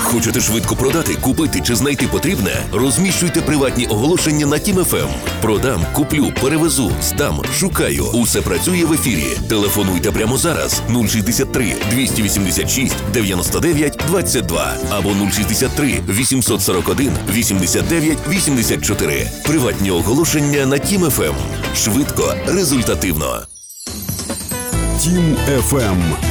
Хочете швидко продати, купити чи знайти потрібне? Розміщуйте приватні оголошення на Тім ФМ. Продам, куплю, перевезу, здам, шукаю. Усе працює в ефірі. Телефонуйте прямо зараз 063 286 99 22 або 063 841 89 84. Приватні оголошення на Тім ФМ. Швидко, результативно. Тім ФМ.